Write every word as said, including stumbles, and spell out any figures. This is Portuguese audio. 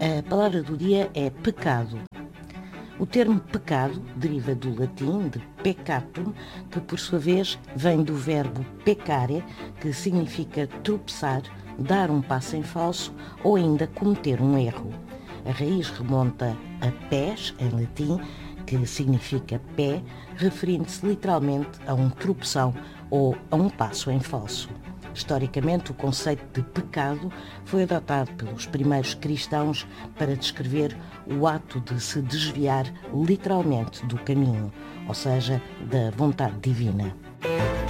A palavra do dia é pecado. O termo pecado deriva do latim de peccatum, que por sua vez vem do verbo peccare, que significa tropeçar, dar um passo em falso ou ainda cometer um erro. A raiz remonta a pes, em latim, que significa pé, referindo-se literalmente a um tropeção ou a um passo em falso. Historicamente, o conceito de pecado foi adotado pelos primeiros cristãos para descrever o ato de se desviar literalmente do caminho, ou seja, da vontade divina.